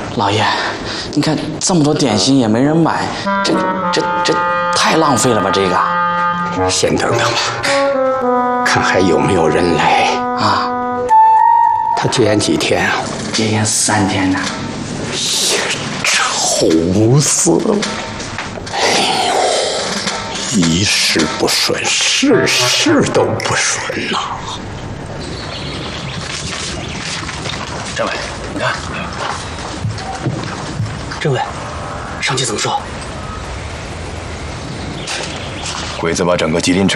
老爷，你看这么多点心也没人买，这太浪费了吧？这个， 先等等吧，看还有没有人来啊？ 他戒严几天啊？ 戒严3天呢。 愁死了！哎呦，一事不顺，事事都不顺呐。 政委，你看，政委，上级怎么说？ 鬼子把整个吉林城